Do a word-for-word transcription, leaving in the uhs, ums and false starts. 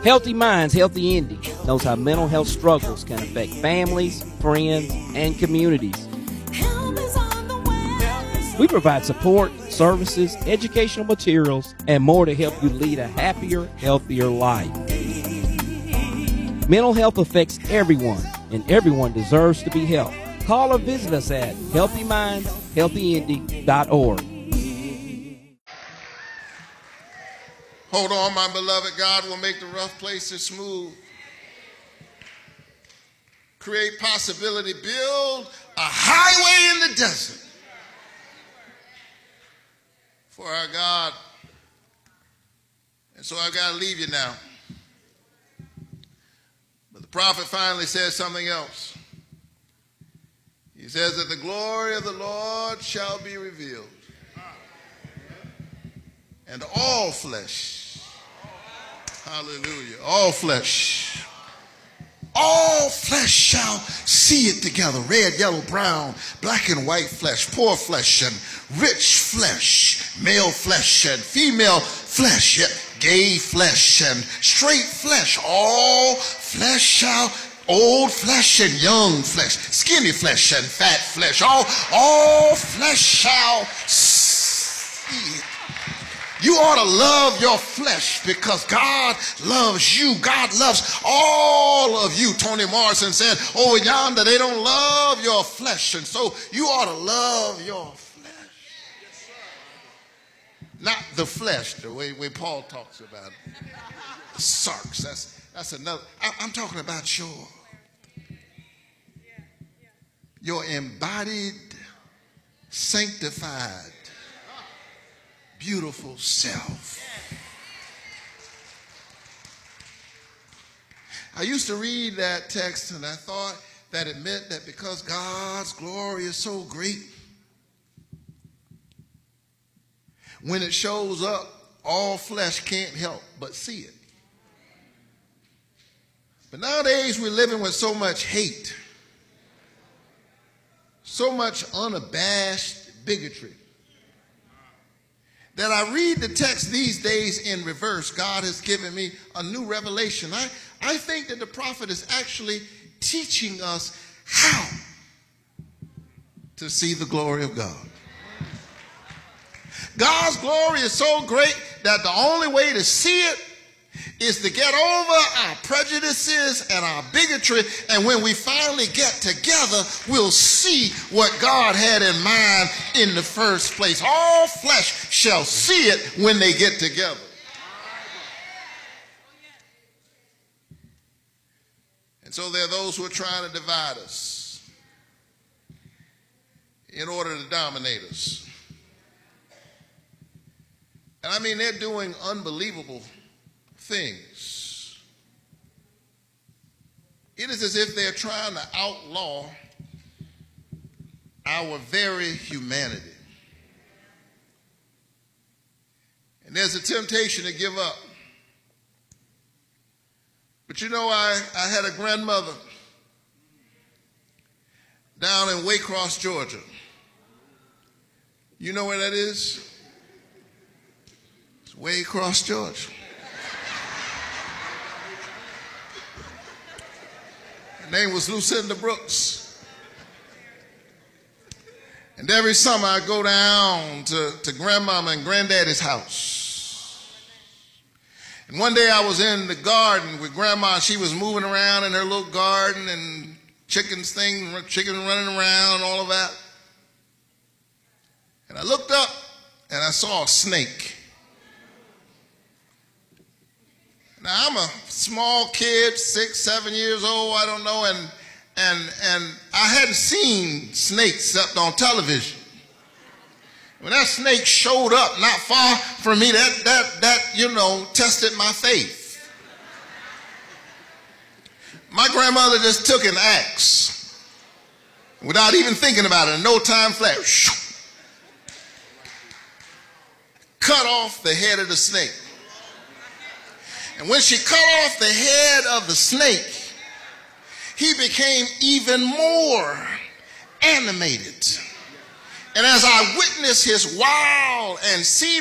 Healthy Minds, Healthy Indy knows how mental health struggles can affect families, friends, and communities. We provide support, services, educational materials, and more to help you lead a happier, healthier life. Mental health affects everyone, and everyone deserves to be helped. Call or visit us at healthy minds healthy indy dot org. Hold on, my beloved. God will make the rough places smooth. Create possibility. Build a highway in the desert for our God. And so I've got to leave you now. But the prophet finally says something else. He says that the glory of the Lord shall be revealed, and all flesh, hallelujah, all flesh, all flesh shall see it together. Red, yellow, brown, black and white flesh, poor flesh and rich flesh, male flesh and female flesh, gay flesh and straight flesh. All flesh shall, old flesh and young flesh, skinny flesh and fat flesh, all, all flesh shall see it. You ought to love your flesh because God loves you. God loves all of you. Toni Morrison said, over yonder, they don't love your flesh. And so you ought to love your flesh. Yes, not the flesh, the way, way Paul talks about it. Sarks, that's, that's another. I, I'm talking about your, your embodied, sanctified, beautiful self. I used to read that text and I thought that it meant that because God's glory is so great, when it shows up, all flesh can't help but see it. But nowadays we're living with so much hate, so much unabashed bigotry, that I read the text these days in reverse. God has given me a new revelation. I, I think that the prophet is actually teaching us how to see the glory of God. God's glory is so great that the only way to see it is to get over our prejudices and our bigotry, and when we finally get together, we'll see what God had in mind in the first place. All flesh shall see it when they get together. And so there are those who are trying to divide us in order to dominate us. And I mean, they're doing unbelievable things. It is as if they're trying to outlaw our very humanity. And there's a temptation to give up. But you know, I, I had a grandmother down in Waycross, Georgia. You know where that is? It's Waycross, Georgia. Her name was Lucinda Brooks. And every summer I go down to, to grandmama and granddaddy's house. And one day I was in the garden with grandma. She was moving around in her little garden and chickens thing, chicken running around and all of that. And I looked up and I saw a snake. Now, I'm a small kid, six, seven years old, I don't know, and, and, and I hadn't seen snakes except on television. When that snake showed up not far from me, that, that, that, you know, tested my faith. My grandmother just took an axe without even thinking about it, no time flat. Cut off the head of the snake. And when she cut off the head of the snake, he became even more animated. And as I witnessed his wild and sea